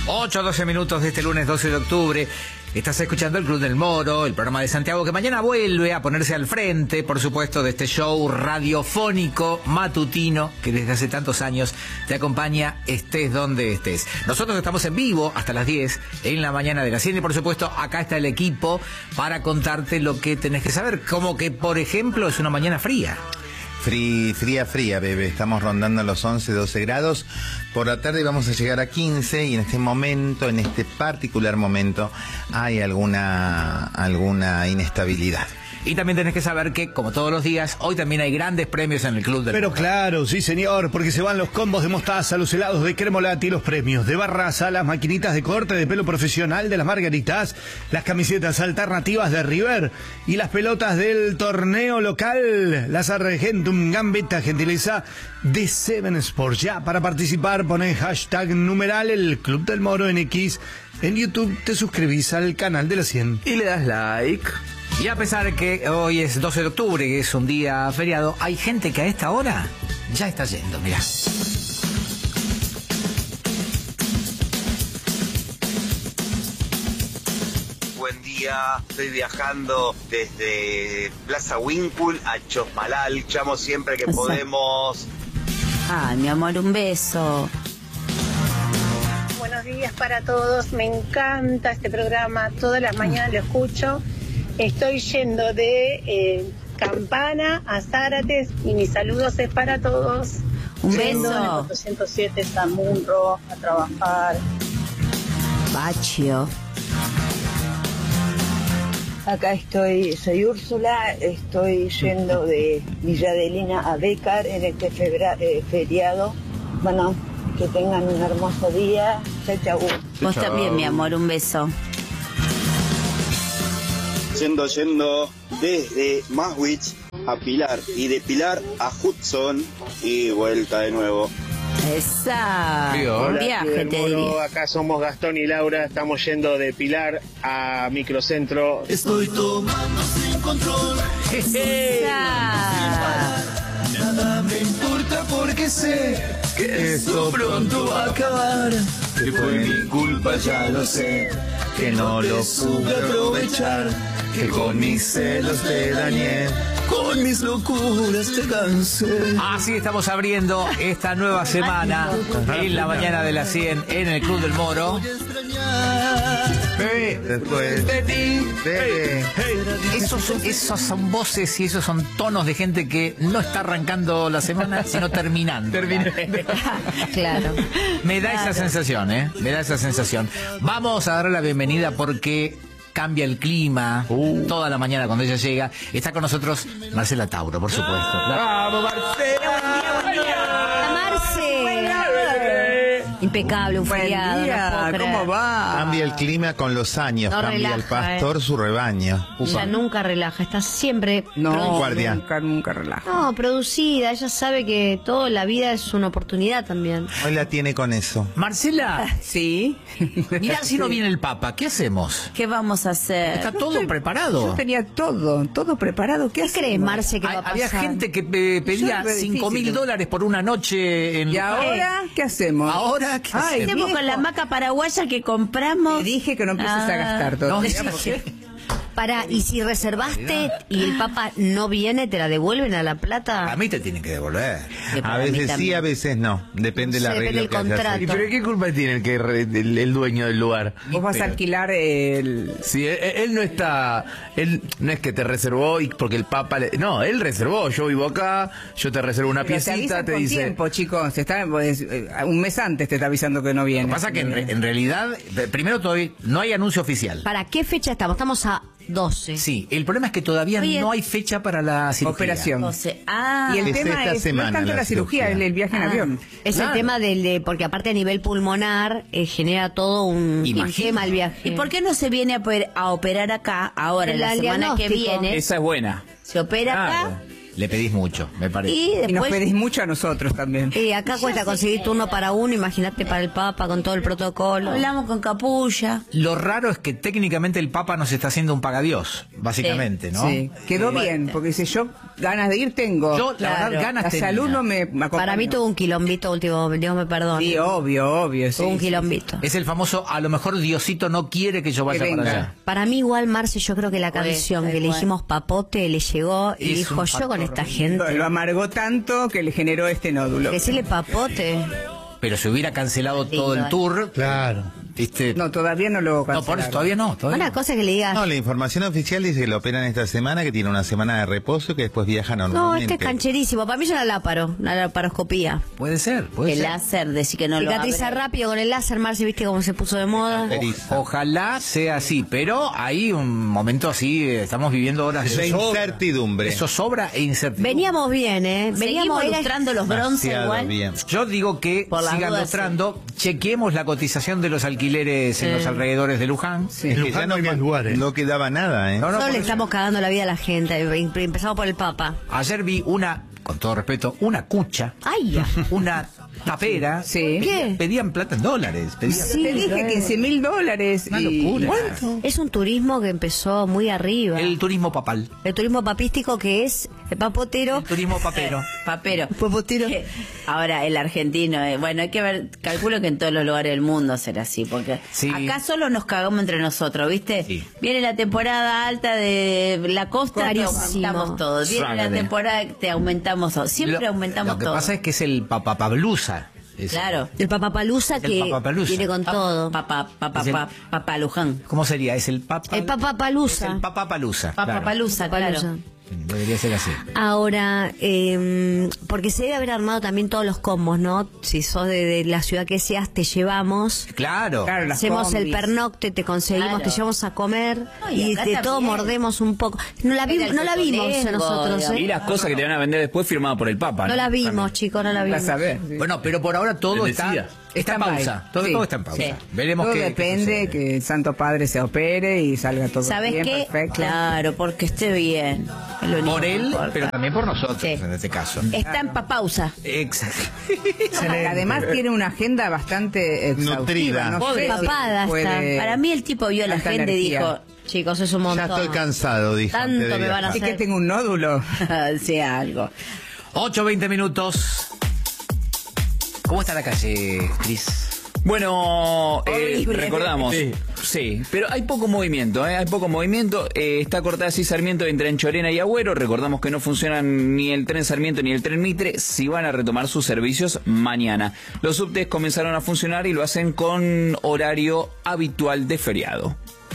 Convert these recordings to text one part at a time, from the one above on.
8:12 minutos de este lunes 12 de octubre. Estás escuchando el Club del Moro, el programa de Santiago que mañana vuelve a ponerse al frente, por supuesto, de este show radiofónico matutino que desde hace tantos años te acompaña estés donde estés. Nosotros estamos en vivo hasta las 10 en la mañana de la 100 y por supuesto acá está el equipo para contarte lo que tenés que saber, como que por ejemplo es una mañana fría. Fría, bebé. Estamos rondando los 11, 12 grados. Por la tarde vamos a llegar a 15 y en este momento, en este particular momento, hay alguna inestabilidad. Y también tenés que saber que, como todos los días, hoy también hay grandes premios en el Club del Pero Moro. claro, sí señor, porque se van los combos de mostaza, los helados de Cremolati, los premios de Barraza, las maquinitas de corte de pelo profesional de las Margaritas, las camisetas alternativas de River y las pelotas del torneo local, las Argentum Gambetta, gentileza de Seven Sports. Ya, para participar, poné hashtag numeral el Club del Moro en X. En YouTube te suscribís al canal de la 100. Y le das like. Y a pesar de que hoy es 12 de octubre, que es un día feriado, hay gente que a esta hora ya está yendo, mirá. Buen día, estoy viajando desde Plaza Winkle a Chosmalal, llamo siempre que podemos. Ay, mi amor, un beso. Buenos días para todos, me encanta este programa, todas las mañanas lo escucho. Estoy yendo de Campana a Zárate y mis saludos es para todos. Un Yendo en el beso. 407 Samurro a trabajar. Bachio. Acá soy Úrsula, estoy yendo de Villa Adelina a Bécar en este feriado. Bueno, que tengan un hermoso día. Chau. Vos también, mi amor, un beso. Yendo desde Maswich a Pilar y de Pilar a Hudson y vuelta de nuevo. Esa. Un viaje, te diría. Acá somos Gastón y Laura, estamos yendo de Pilar a Microcentro. Estoy tomando sin control. Esa. Nada me importa porque sé que esto pronto va a acabar. Que fue mi culpa, ya lo sé. Que no lo supe aprovechar. Que con mis celos te dañé. Con mis locuras te cansé. Así estamos abriendo esta nueva semana en la mañana de la 100 en el Club del Moro. Después De ti. de... Esos son voces y esos son tonos de gente que no está arrancando la semana, sino terminando. Claro. Me da esa sensación, ¿eh? Me da esa sensación. Vamos a darle la bienvenida porque cambia el clima toda la mañana cuando ella llega. Está con nosotros Marcela Tauro, por supuesto. ¡Vamos, La Marce. Impecable, un feriado. No puedo creer. ¿Cómo va? Cambia el clima con los años, No cambia el relaja, pastor su rebaño. Ella nunca relaja, está siempre No, Guardia. nunca relaja. No, producida, ella sabe que toda la vida es una oportunidad también. Hoy la tiene con eso. Marcela, Sí. mirá si no viene el Papa, ¿qué hacemos? ¿Qué vamos a hacer? Está todo preparado. Yo tenía todo preparado. ¿Qué ¿Qué crees, hacemos? Marce, que va a pasar? Había gente que pedía Yo re difícil. $5.000 por una noche en ¿Y ahora qué hacemos? ¿Ahora qué Ay, hacemos? Hacemos con la hamaca paraguaya que compramos. Te dije que no empieces a gastar todo. No, Mira, sí. Pará, y si reservaste y el Papa no viene, ¿te la devuelven a la plata? A mí te tienen que devolver. Que para A mí veces sí, también. a veces no. Depende del Sí, depende arreglo del que haya contrato. hecho. ¿Y pero qué culpa tiene el dueño del lugar? vos vas a alquilar el... Si él no está, él no es que te reservó y porque el Papa no, él reservó. Yo vivo acá, yo te reservo una Pero te piecita, avisan te con dice. tiempo, chicos. un mes antes te está avisando que no viene. Lo que pasa es que en realidad, primero todavía no hay anuncio oficial. ¿Para qué fecha estamos? Estamos a 12. Sí, el problema es que todavía Oye, no hay fecha para la cirugía. Operación. 12. Ah, Y el Es tema esta es, no es semana tanto la la cirugía, cirugía. es el viaje en avión. es Claro. el tema porque aparte a nivel pulmonar genera todo un Imagino. tema el viaje. ¿Y por qué no se viene a operar acá ahora, El la semana que diagnóstico. viene? Esa es buena. Se opera Claro. acá Le pedís mucho, me parece. Y Y nos después... pedís mucho a nosotros también. acá cuesta conseguir turno para uno, imagínate para el Papa con todo el protocolo. hablamos con Capulla. Lo raro es que técnicamente el Papa nos está haciendo un pagadiós. básicamente, ¿no? Sí, quedó bien, porque dice, yo ganas de ir tengo. Yo, la verdad, ganas la tenía. salud no me acompañó. Para mí tuvo un quilombito último, Dios me perdone. Sí, obvio. Tuvo un quilombito. Es el famoso, a lo mejor Diosito no quiere que yo vaya Que para venga. allá. Para mí igual, Marce, yo creo que la canción que le dijimos Papote le llegó y Es dijo, un yo con esta gente. Lo amargó tanto que le generó este nódulo. Decirle Papote. Pero se hubiera cancelado todo el tour. Claro. ¿Viste? No, todavía no lo No, por eso cancelaron. todavía no. Todavía Una no. cosa que le digas. No, la información oficial dice que lo operan esta semana, que tiene una semana de reposo y que después viaja No, normalmente. este es cancherísimo. Para mí es una laparoscopía. Puede ser, puede El ser. láser, decir que no lo Cicatriza abre. rápido con el láser, Marce, viste cómo se puso de moda. Ojalá sea así, pero hay un momento así, estamos viviendo horas De incertidumbre. Eso sobra e incertidumbre. Veníamos bien, ¿eh? Seguimos lustrando los bronces Demasiado igual. bien. Yo digo que Por las sigan dudas, lustrando, chequeemos la cotización de los alquileres en los alrededores de Luján. Es que Luján ya no hay más lugares. no quedaba nada, ¿eh? No, Solo por le eso. estamos cagando la vida a la gente. Empezamos por el Papa. Ayer vi con todo respeto, una cucha, ¡Ay! ya. una tapera. Sí. ¿Qué? Pedían plata en dólares. Pedían... Sí, Te dije claro. $15.000. Una y- locura. ¿Cuánto? Es un turismo que empezó muy arriba. El turismo papal. El turismo papístico que es el papotero. El turismo papero. Papero. Papotero. Ahora, el argentino, bueno, hay que ver, calculo que en todos los lugares del mundo será así, porque Sí. acá solo nos cagamos entre nosotros, ¿viste? Sí. Viene la temporada alta de la costa, te Carísimo. aumentamos todo. Viene la Sácate. temporada que te aumentamos todo. Siempre aumentamos Lo que todo. pasa es que es el papapablusa. Claro. El Papapalusa El que Papapalusa. viene con todo. Es el- Papá Luján. ¿Cómo sería? Es el papa. El Papapalusa. Es el papapablusa. Papapalusa, claro. Papalusa. Debería ser así. Ahora, porque se debe haber armado también todos los combos, ¿no? Si sos de la ciudad que seas, te llevamos. Claro. Claro, las Hacemos el combis. pernocte, te conseguimos, Claro. te llevamos a comer No, y y acá de todo también. mordemos un poco. No la, Era el no la vimos cotonengo, nosotros, Y ¿eh? las cosas que te van a vender después firmadas por el Papa. No la vimos, chicos, no la vimos. Vas a ver. sí. Bueno, pero por ahora todo Les está decía. en pausa. Todo, Sí. todo está en pausa. Sí. Veremos Todo qué depende sucede. que el Santo Padre se opere y salga todo ¿Sabes bien, qué? perfecto. Claro, porque esté bien. Es lo único Por que él, importa. pero también por nosotros Sí. en este caso. Está en papausa. Exacto. Además tiene una agenda bastante exhaustiva. Nutrida. No Pobre sé si papada puede- está. Para mí el tipo vio a la tanta gente y energía. dijo, Chicos, es un Ya montón. estoy cansado, dijo. Tanto antes de me van a viajar. Es que tengo un nódulo. sea algo. 8:20 minutos. ¿Cómo está la calle, Cris? Bueno, Horrible. recordamos. Sí, pero hay poco movimiento, hay poco movimiento. Está cortada así Sarmiento entre Anchorena y Agüero. Recordamos que no funcionan ni el tren Sarmiento ni el tren Mitre. Si van a retomar sus servicios mañana. Los subtes comenzaron a funcionar y lo hacen con horario habitual de feriado.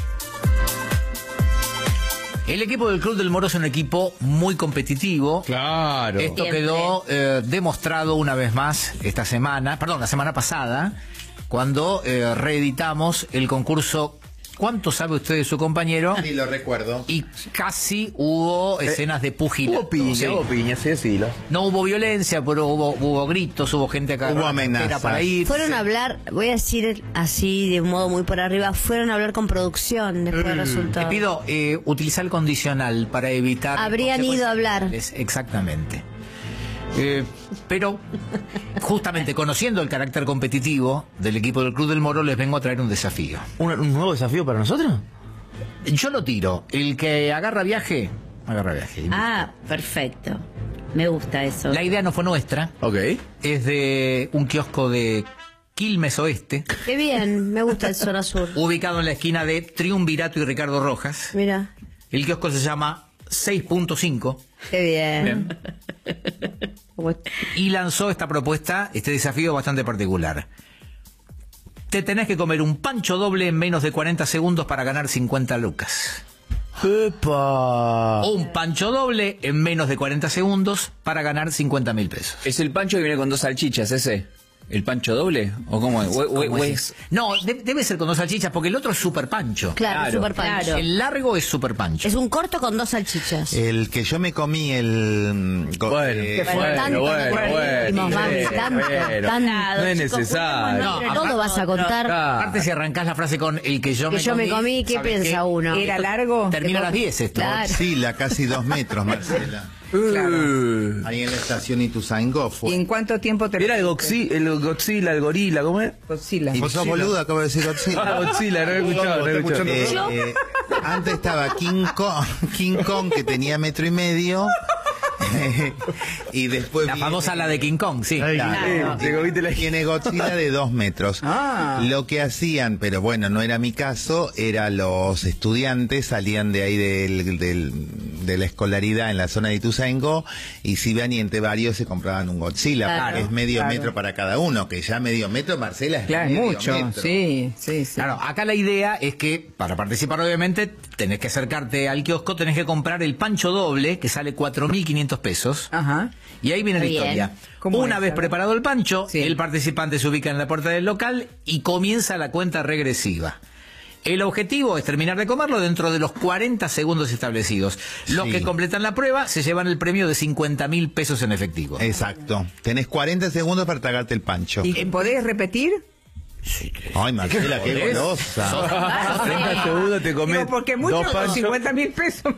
El equipo del Club del Moro es un equipo muy competitivo. Claro. Esto Siempre. quedó demostrado una vez más la semana pasada, cuando reeditamos el concurso ¿Cuánto sabe usted de su compañero? Ni lo recuerdo. Y casi hubo escenas de pugilato. Sí. Hubo piña, sí, sí. No hubo violencia, pero hubo gritos, hubo gente acá. Hubo amenazas. Para ir. Fueron a hablar, voy a decir así de un modo muy por arriba, fueron a hablar con producción después del Te resultado. pido utilizar el condicional para evitar... Habrían ido a hablar. Exactamente. Pero justamente conociendo el carácter competitivo del equipo del Club del Moro, les vengo a traer un desafío. ¿Un nuevo desafío para nosotros? Yo lo tiro. El que agarra viaje, agarra viaje. Ah, perfecto. Me gusta eso. La idea no fue nuestra. Ok. Es de un kiosco de Quilmes Oeste, Qué bien, me gusta el Zona Sur. ubicado en la esquina de Triunvirato y Ricardo Rojas. Mira, El kiosco se llama 6.5 qué bien. y lanzó esta propuesta, este desafío bastante particular. Te tenés que comer un pancho doble en menos de 40 segundos para ganar 50 lucas. ¡Epa! O un pancho doble en menos de 40 segundos para ganar 50.000 pesos. ¿Es el pancho que viene con 2 salchichas ese? ¿El pancho doble? ¿O cómo es? ¿Cómo es? No, debe ser con 2 salchichas porque el otro es super pancho. Claro, super pancho. claro. El largo es super pancho. Es un corto con 2 salchichas. El que yo me comí, Bueno, tanto no perdimos, mami, tanto. No es necesario. No, Todo vas a contar. Aparte, si arrancás la frase con el que yo me comí, ¿qué ¿sabes piensa qué? uno? Era largo. Termina a las 10 esto. Claro. Sí, la casi 2 metros, Marcela. Claro. Ahí en la estación Ituzaingó ¿Y fue. en cuánto tiempo te Era el Godzilla, el gorila, ¿cómo es? Godzilla. Y vos sos boludo, acabo de decir Godzilla. Ah, Godzilla, no he escuchado, no he escuchado. Antes estaba King Kong, que tenía 1,5 metros. Y después La famosa la de King Kong, sí. Claro. Tiene Godzilla de 2 metros. Lo que hacían, pero bueno, no era mi caso, era los estudiantes salían de ahí de la escolaridad en la zona de Ituzaingó, y si iban y entre varios se compraban un Godzilla, Claro, porque es medio claro. metro para cada uno, que ya medio metro, Marcela, es Claro, es medio mucho. metro. Sí, sí, sí. Claro, acá la idea es que para participar obviamente tenés que acercarte al kiosco, tenés que comprar el pancho doble que sale 4.500 pesos. Ajá. Y ahí viene la Bien. historia. ¿Cómo Una es? vez A ver. preparado el pancho, Sí. el participante se ubica en la puerta del local y comienza la cuenta regresiva. El objetivo es terminar de comerlo dentro de los 40 segundos establecidos. Los Sí. que completan la prueba se llevan el premio de 50.000 pesos en efectivo. Exacto. Tenés 40 segundos para tragarte el pancho. ¿Y podés repetir? Ay, Marcela, qué ¿Podés? golosa. 30 segundos te comes Digo, porque muchos dos con panchos. 50.000 pesos.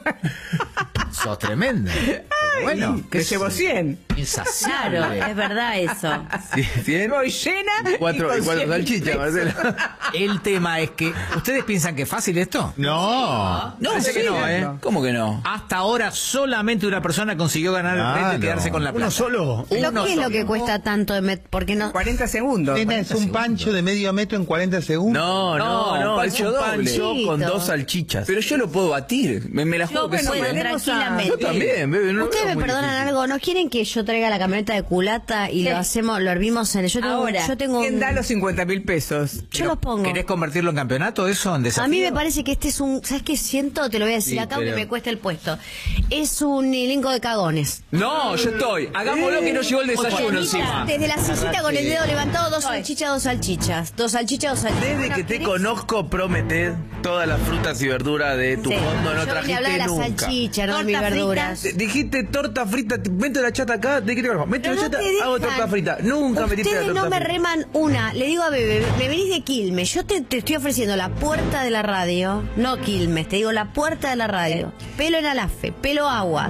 Sos tremenda. Bueno, que llevo 100. insaciable. Claro, es verdad eso. Sí, 100. Voy llena. Cuatro y con 100 salchichas, pesos. Marcela. El tema es que, ¿ustedes piensan que es fácil esto? No. No, parece que no, ¿eh? ¿Cómo que no? Hasta ahora solamente una persona consiguió ganar el premio y Claro. quedarse con la plata. ¿Uno solo? ¿Pero Uno qué es lo solo. que cuesta tanto de porque no 40 segundos. Tenés un pancho de medio metro en 40 segundos. No, es pancho un doble. pancho con 2 salchichas. Pero yo lo puedo batir. Me la juego que puedo sube. tranquilamente. Yo también, bebé. No Ustedes es me muy perdonan difícil. algo, ¿no quieren que yo traiga la camioneta de culata y Sí. lo hervimos en el... Ahora, yo tengo ¿Quién da los 50.000 pesos? yo los pongo. ¿Querés convertirlo en campeonato eso? ¿En desafío? A mí me parece que este es un... ¿Sabes qué siento? Te lo voy a decir Sí, acá aunque pero- me cueste el puesto. Es un elenco de cagones. No, yo estoy. Hagámoslo que no llegó el desayuno encima. Desde la sillita con el dedo levantado, 2 salchichas, 2 salchichas. 2 salchichas, 2 salchichas. Desde Bueno, que te ¿querés? conozco, prometés todas las frutas y verduras de tu Sí. fondo, no Yo vine a hablar trajiste de la nunca. salchicha, no de mis Torta verduras. Dijiste torta frita, meto la chata acá, ¿de qué te conozco? Meto Pero la no chata, te hago dejan. torta frita. Nunca metiste la Ustedes torta no me frita. reman una. Le digo a Bebe, me venís de Quilmes. Yo te estoy ofreciendo la puerta de la radio. No Quilmes, te digo la puerta de la radio. Pelo en alafe, pelo agua.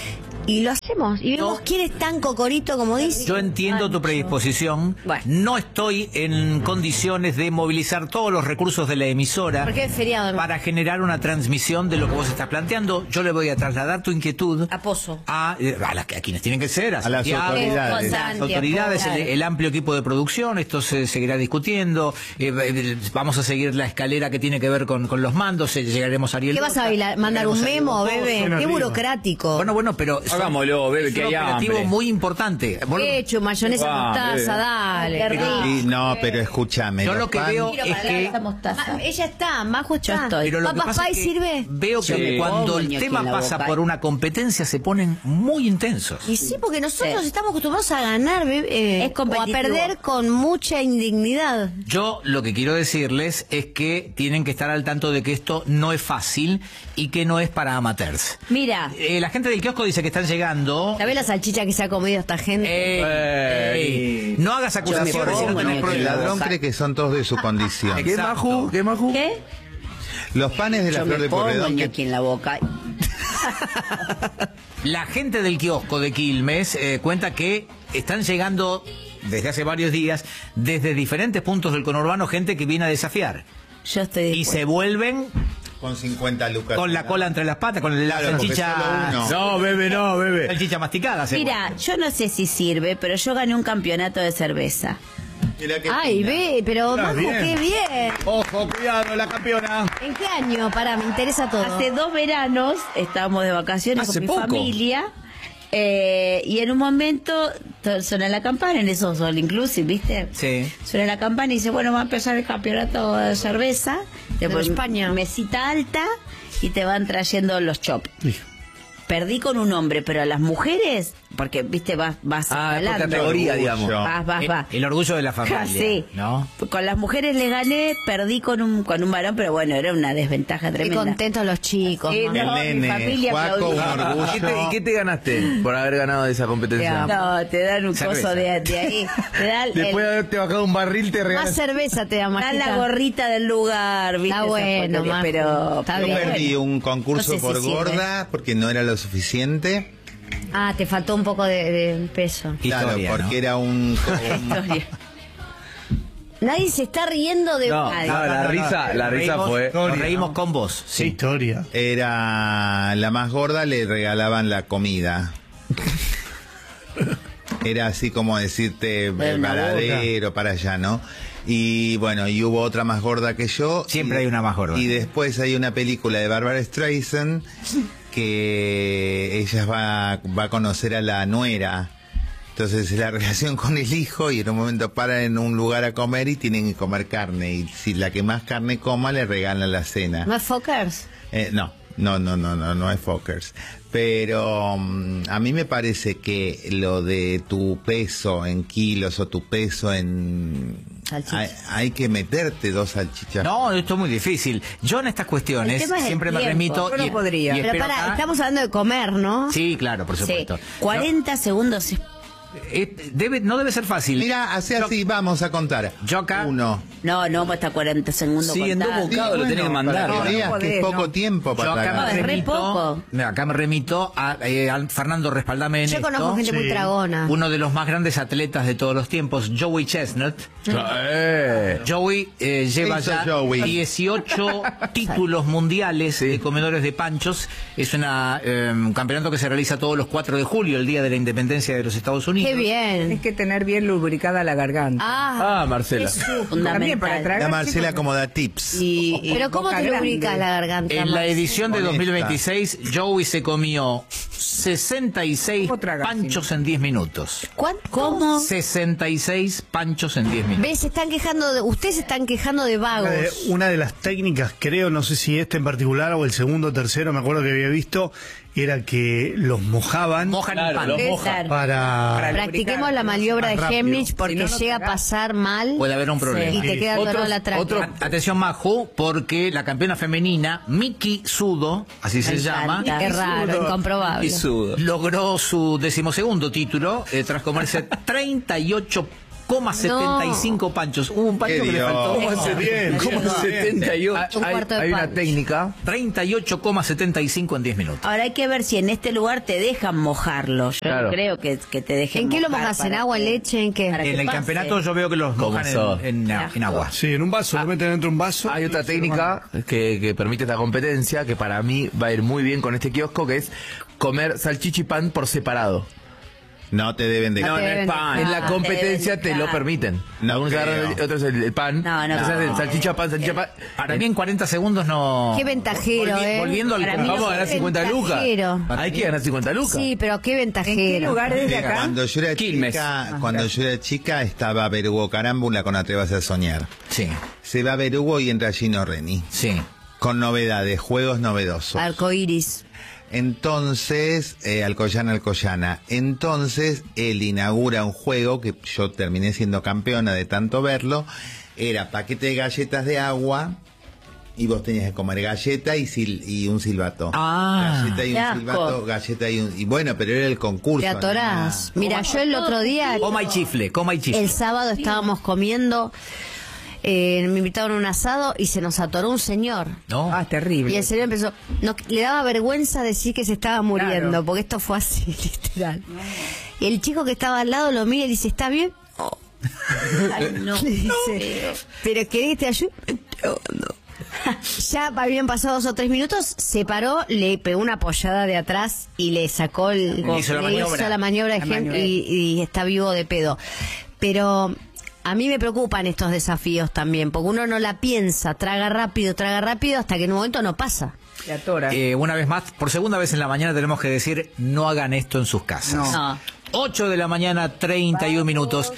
Y lo hacemos. Y vemos quién es tan cocorito como dice. Yo entiendo tu predisposición. Bueno. No estoy en condiciones de movilizar todos los recursos de la emisora Porque es feriado. para generar una transmisión de lo que vos estás planteando. Yo le voy a trasladar tu inquietud A Pozo. a quienes tienen que ser, A las Santiago, autoridades. las autoridades, el amplio equipo de producción. Esto se seguirá discutiendo. Vamos a seguir la escalera que tiene que ver con los mandos. Llegaremos a Ariel. ¿Qué vas a Lota, mandar un llegaremos a Ariel memo, Bocoso. Bebe? Qué burocrático. Bueno, pero Hagámoslo, bebe, es que un hay operativo hambre. muy importante. Vos- Hecho, mayonesa, mostaza, dale. Y no, pero escúchame. Yo los lo que pan- veo es que Ella está, Majo está. Pero lo que ¿Papas pasa Pay es que sirve? veo que Sí. cuando el Coño, tema que en la pasa boca. por una competencia se ponen muy intensos. Y sí, porque nosotros Sí. estamos acostumbrados a ganar Es o a competitivo. perder con mucha indignidad. Yo lo que quiero decirles es que tienen que estar al tanto de que esto no es fácil y que no es para amateurs. Mira, La gente del kiosco dice que están llegando. ¿Sabés la salchicha que se ha comido esta gente? Ey, no hagas acusaciones si no pongo tenés en El pruebas. ladrón cree que son todos de su condición. ¿Qué Exacto. Maju? ¿Qué Maju? ¿qué? Los panes de la Yo flor me de pongo Porredón el que ñoqui en la boca. La gente del kiosco de Quilmes cuenta que están llegando desde hace varios días, desde diferentes puntos del conurbano, gente que viene a desafiar. Yo estoy Y dispuesta. se vuelven con 50 lucas. con la cola entre las patas, con la Claro, porque salchicha. solo uno. No, bebe, no, bebe. Salchicha masticada. se Mira, yo no sé si sirve, pero yo gané un campeonato de cerveza. Mirá qué Ay, fina. ve, pero Está Majo, bien. qué bien. Ojo, cuidado, la campeona. ¿En qué año? Pará, me interesa todo. Hace 2 veranos estábamos de vacaciones Hace con mi poco. familia. Y en un momento suena la campana, en esos all inclusive, ¿viste? Sí. Suena la campana y dice, bueno, va a empezar el campeonato de cerveza. Después España. mesita alta y te van trayendo los chops. Perdí con un hombre, pero a las mujeres, porque, viste, vas Ah, es por escalando. categoría, digamos. Vas. El orgullo de la familia. Sí. ¿No? Con las mujeres le gané, perdí con un varón, pero bueno, era una desventaja Qué tremenda. contentos los chicos. Sí, Majo. no, El mi nene, familia Juaco, un aplaudía. orgullo. ¿Y qué te ganaste por haber ganado esa competencia? No, te dan un Cerveza. coso de ahí. Te dan Después de haberte bajado un barril, te Más regalas. cerveza te da, dan Majita. la gorrita del lugar, ¿viste? Está Esa bueno, porquería, Majo. pero Está Yo bien. perdí un concurso No sé si por sirve. gorda porque no era lo suficiente. Ah, te faltó un poco de peso. Claro, Historia, porque ¿no? era un Nadie se está riendo de No, nadie. la risa fue. Nos reímos con vos. Qué Sí. historia. era la más gorda, le regalaban la comida. Era así como decirte varadero para allá, ¿no? Y bueno, y hubo otra más gorda que yo. Siempre hay una más gorda. Y después hay una película de Barbara Streisand que ella va a conocer a la nuera. Entonces es la relación con el hijo y en un momento paran en un lugar a comer y tienen que comer carne. Y si la que más carne coma le regalan la cena. ¿No es Fockers? No es Fockers. Pero a mí me parece que lo de tu peso en kilos o tu peso en... Hay que meterte 2 salchichas. No, esto es muy difícil. Yo en estas El cuestiones tema es el siempre me tiempo. remito... Yo no podría. y Pero espero pará, acá- estamos hablando de comer, ¿no? Sí, claro, por supuesto. Sí. 40 segundos. No debe ser fácil. Mira, así, vamos a contar. Yo acá... 1. No, hasta 40 segundos. Sí, en 2 contando. bocados lo tenés que mandar. Para que veas que es poco tiempo Yo para acá tragar. me es re remito, poco. acá me remito a Fernando, respaldame en Yo esto. conozco gente muy Sí. tragona. Uno de los más grandes atletas de todos los tiempos, Joey Chestnut. Joey lleva Hizo ya Joey. 18 títulos mundiales de comedores de panchos. Es un campeonato que se realiza todos los 4 de julio, el día de la independencia de los Estados Unidos. Qué bien. Es que tener bien lubricada la garganta. Ah, Marcela. es También para Fundamental. tragar. La Marcela chicos, como da tips. Pero ¿cómo boca te grande. lubricas la garganta? En la Max? edición de Honesta. 2026, Joey se comió 66 ¿Cómo tragas, panchos en 10 minutos. ¿Cómo? 66 panchos en 10 minutos. ¿Ves? Ustedes se están quejando de vagos. Una de las técnicas, creo, no sé si este en particular o el segundo o tercero, me acuerdo que había visto, era que los mojaban Mojan el pan. para... Practiquemos la maniobra de rápido. Hemlich porque Si no, no llega a tragás. pasar mal Puede haber un problema. y te queda dolor la tráquea. Atención, Majo, porque la campeona femenina, Miki Sudo, así se llama, encanta. Es raro, incomprobable. Y sudo. logró su 12º título tras comerse 38,75 panchos. Hubo un pancho Qué que le Dios. faltó. ¿Cómo hace bien? ¿Cómo hace bien? 78. Un cuarto de Hay una pan. técnica. 38,75 en 10 minutos. Ahora hay que ver si en este lugar te dejan mojarlo. Yo Claro. no creo que te dejen ¿En qué lo mojar mojas? ¿En para agua, en que- leche, en qué? para que En el pase. campeonato yo veo que los ¿Cómo mojan sos? en agua. Sí, en un vaso, lo meten dentro de un vaso. Hay otra técnica que permite esta competencia que para mí va a ir muy bien con este kiosco, que es comer salchicha y pan por separado. No te deben de... No te deben dejar. En la competencia te te deben lo dejar. permiten. No Algunos creo. agarran otros el pan. No, Entonces hacen salchicha, pan. Para mí en 40 segundos no... Qué ventajero, Volviendo al Para mí Vamos no a ganar es 50 lucas. ventajero. Hay que ganar 50 lucas. Sí, pero qué ¿En qué ventajero. lugares de Mira, acá? cuando yo era Quilmes. chica estaba Berugo Carámbula con Atrevas a Soñar. Sí, Se va Berugo y entra Gino Reni. sí. Con novedades, juegos novedosos. Arcoiris. Entonces, Alcoyana. Entonces, él inaugura un juego que yo terminé siendo campeona de tanto verlo. Era paquete de galletas de agua y vos tenías que comer galleta y un silbato. Ah. Galleta y Qué un asco. silbato, galleta y bueno, pero era el concurso. Te atorás. nada. Mira, yo el otro día, Coma y chifle. el sábado estábamos comiendo, me invitaron a un asado y se nos atoró un señor. ¿No? Ah, terrible. Y el señor empezó, le daba vergüenza decir que se estaba muriendo, Claro. porque esto fue así, literal. Y el chico que estaba al lado lo mira y dice, ¿está bien? Oh. Ay, no. Le dice, ¿pero querés que te ayude? No. Ya habían pasado 2 o 3 minutos, se paró, le pegó una apoyada de atrás y le sacó hizo la maniobra. de Hem y está vivo de pedo. Pero a mí me preocupan estos desafíos también, porque uno no la piensa, traga rápido, hasta que en un momento no pasa. Te atora. Una vez más, por segunda vez en la mañana tenemos que decir, no hagan esto en sus casas. No. 8 de la mañana, 31 minutos.